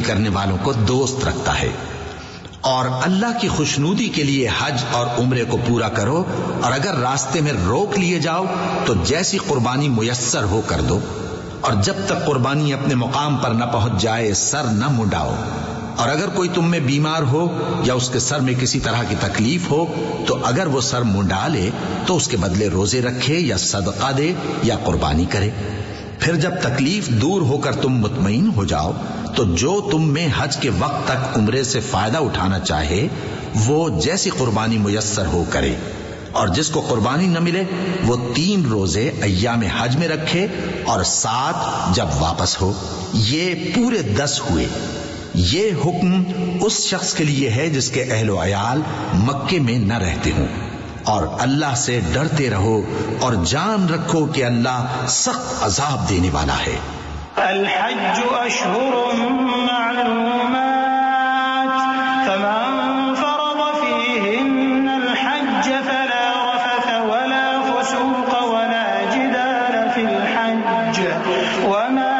کرنے والوں کو دوست رکھتا ہے۔ اور اللہ کی خوشنودی کے لیے حج اور عمرے کو پورا کرو، اور اگر راستے میں روک لیے جاؤ تو جیسی قربانی میسر ہو کر دو، اور جب تک قربانی اپنے مقام پر نہ پہنچ جائے سر نہ منڈاؤ۔ اور اگر کوئی تم میں بیمار ہو یا اس کے سر میں کسی طرح کی تکلیف ہو تو اگر وہ سر منڈا لے تو اس کے بدلے روزے رکھے یا صدقہ دے یا قربانی کرے۔ پھر جب تکلیف دور ہو کر تم مطمئن ہو جاؤ تو جو تم میں حج کے وقت تک عمرے سے فائدہ اٹھانا چاہے وہ جیسی قربانی میسر ہو کرے، اور جس کو قربانی نہ ملے وہ 3 روزے ایام حج میں رکھے اور 7 جب واپس ہو۔ یہ پورے 10 ہوئے۔ یہ حکم اس شخص کے لیے ہے جس کے اہل و عیال مکے میں نہ رہتے ہوں۔ اور اللہ سے ڈرتے رہو اور جان رکھو کہ اللہ سخت عذاب دینے والا ہے۔ الحج اشہر